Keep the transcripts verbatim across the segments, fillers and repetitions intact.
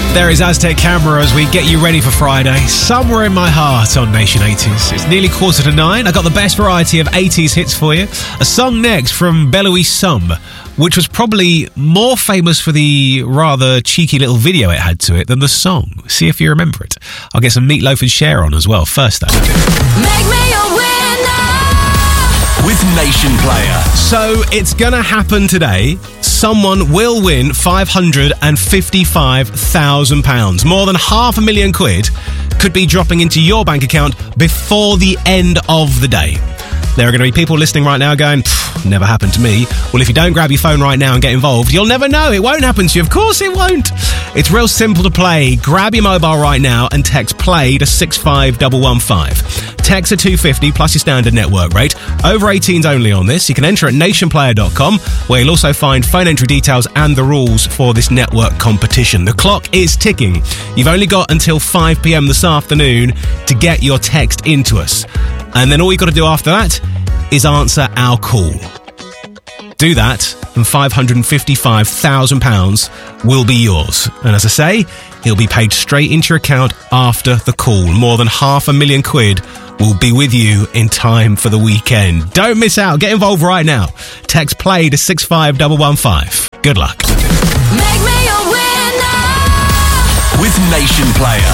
There is Aztec Camera as we get you ready for Friday. Somewhere in my heart on Nation eighties. It's nearly quarter to nine. I got the best variety of eighties hits for you. A song next from Belouis Some, which was probably more famous for the rather cheeky little video it had to it than the song. See if you remember it. I'll get some Meatloaf and Cher on as well. First, though. Make me a winner with Nation Player. So it's going to happen today. Someone will win five hundred fifty-five thousand pounds. More than half a million quid could be dropping into your bank account before the end of the day. There are going to be people listening right now going, never happened to me. Well, if you don't grab your phone right now and get involved, you'll never know. It won't happen to you. Of course it won't. It's real simple to play. Grab your mobile right now and text play to six five one one five. Text at two fifty plus your standard network rate. Over eighteens only on this. You can enter at nation player dot com, where you'll also find phone entry details and the rules for this network competition. The clock is ticking. You've only got until five p.m. this afternoon to get your text into us. And then all you've got to do after that is answer our call. Do that, and five hundred fifty-five thousand pounds will be yours. And as I say, it'll be paid straight into your account after the call. More than half a million quid will be with you in time for the weekend. Don't miss out. Get involved right now. Text play to six five one one five. Good luck. Make me a winner with Nation Player.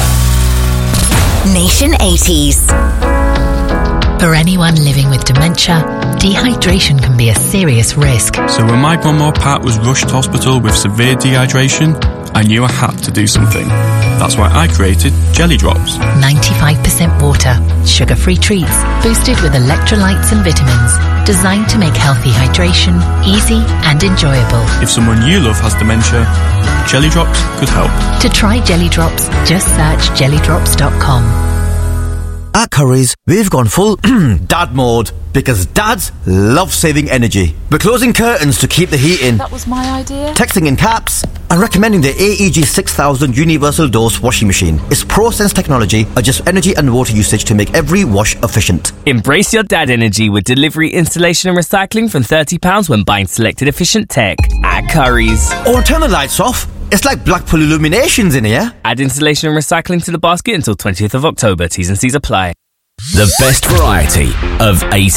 Nation eighties. For anyone living with dementia, dehydration can be a serious risk. So when my grandma Pat was rushed to hospital with severe dehydration, I knew I had to do something. That's why I created Jelly Drops. ninety-five percent water, sugar-free treats, boosted with electrolytes and vitamins, designed to make healthy hydration easy and enjoyable. If someone you love has dementia, Jelly Drops could help. To try Jelly Drops, just search jelly drops dot com. At Currys, we've gone full dad mode because dads love saving energy. We're closing curtains to keep the heat in. That was my idea. Texting in caps and recommending the A E G six thousand Universal Dose washing machine. Its ProSense technology adjusts energy and water usage to make every wash efficient. Embrace your dad energy with delivery, installation and recycling from thirty pounds when buying selected efficient tech at Currys. Or turn the lights off. It's like Blackpool Illuminations in here. Add installation and recycling to the basket until twentieth of October. T's and C's apply. The best variety of eighties.